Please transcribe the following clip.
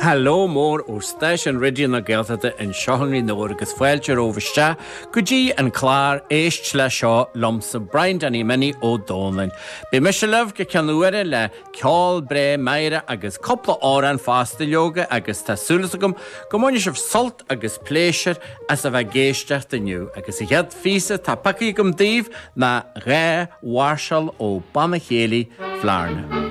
Hello mór ó station radio na Gaeltachta in Seohangaí Nóir agus foiiltear óbhaiste go dtí an clár éist le seo lomsa Brian Danny Mini ó Dónlainn. Bé me se leh go ceanúire le ceáil bré meire agus coppla áran fásta leoga agus tásúlas agam go mhaine sibh solt agus pléisiir as a bheith géisteach daniu agus I head físa tá pacaí gom daobh na ré Warshall ó Bannachéalaí Flearna.